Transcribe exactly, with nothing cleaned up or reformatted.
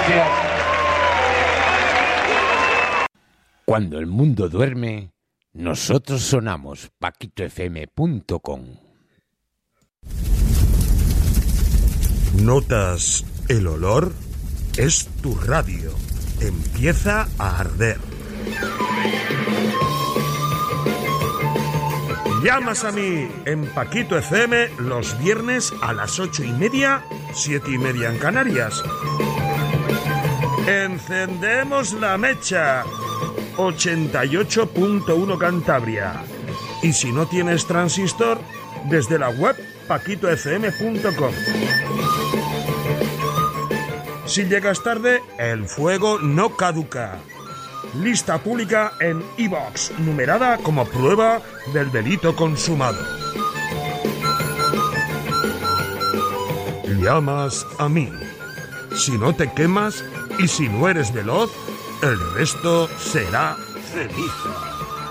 Gracias. Cuando el mundo duerme, nosotros sonamos. Paquito F M punto com. ¿Notas el olor? Es tu radio. Empieza a arder. Llamas a mí en Paquito F M los viernes a las ocho y media, siete y media en Canarias. Encendemos la mecha. ochenta y ocho punto uno Cantabria. Y si no tienes transistor, desde la web paquito f m punto com. Si llegas tarde, el fuego no caduca. Lista pública en iVoox, numerada como prueba del delito consumado. Llamas a mí. Si no te quemas y si no eres veloz, el resto será ceniza.